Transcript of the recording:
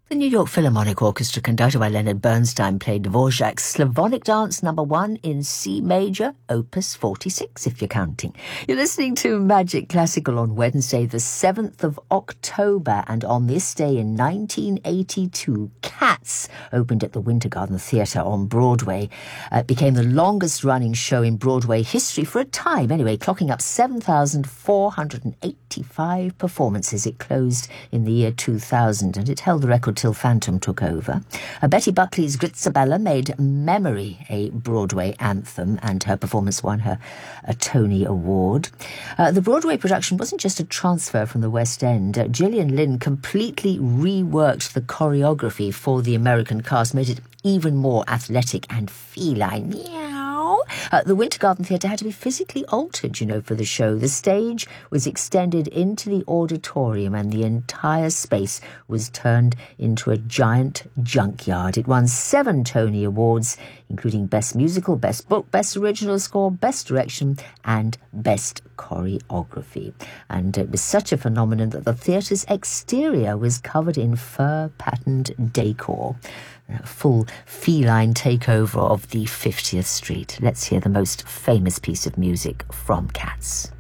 The New York Philharmonic Orchestra, conducted by Leonard Bernstein, played Dvorak's Slavonic Dance No. 1 in C major, Opus 46, if you're counting. You're listening to Magic Classical on Wednesday, the 7th of October, and on this day in 1982, Cats opened at the Winter Garden Theatre on Broadway. It became the longest-running show in Broadway history for a time, anyway, clocking up 7,485 performances. It closed in the year 2000, and it held the record till Phantom took over. Betty Buckley's Gritzabella made Memory a Broadway anthem, and her performance won her a Tony Award. The Broadway production wasn't just a transfer from the West End. Gillian Lynne completely reworked the choreography for the American cast, made it even more athletic and feline. Meow. The Winter Garden Theatre had to be physically altered, for the show. The stage was extended into the auditorium and the entire space was turned into a giant junkyard. It won 7 Tony Awards, including Best Musical, Best Book, Best Original Score, Best Direction, and Best Choreography. And it was such a phenomenon that the theatre's exterior was covered in fur-patterned decor. A full feline takeover of the 50th Street. Let's hear the most famous piece of music from Cats.